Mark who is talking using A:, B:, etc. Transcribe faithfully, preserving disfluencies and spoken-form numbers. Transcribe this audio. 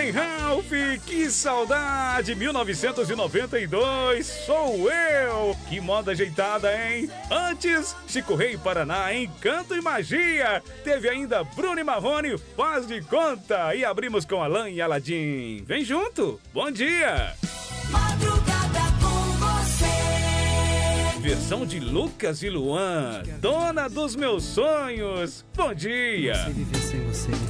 A: Oi, Ralph, que saudade! mil novecentos e noventa e dois, sou eu! Que moda ajeitada, hein? Antes, Chico Rei Paraná, Encanto e Magia. Teve ainda Bruno e Marrone, Faz de Conta. E abrimos com Alan e Aladim. Vem junto, bom dia!
B: Madrugada com você.
A: Versão de Lucas e Luan, Dona dos Meus Sonhos. Bom dia!
C: Você viver sem você.